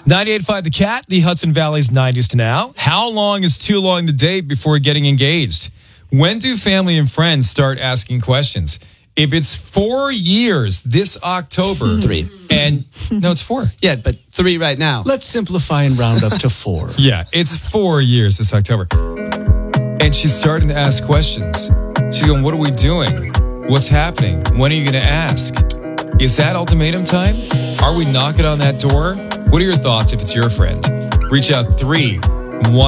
98.5 The Cat, the Hudson Valley's 90s to now. How long is too long to date before getting engaged? When do family and friends start asking questions? If it's 4 years this October. 3. And no, it's 4. Yeah, but 3 right now. Let's simplify and round up to 4. Yeah, it's 4 years this October. And she's starting to ask questions. She's going, what are we doing? What's happening? When are you going to ask? Is that ultimatum time? Are we knocking on that door? What are your thoughts if it's your friend? Reach out 3-1.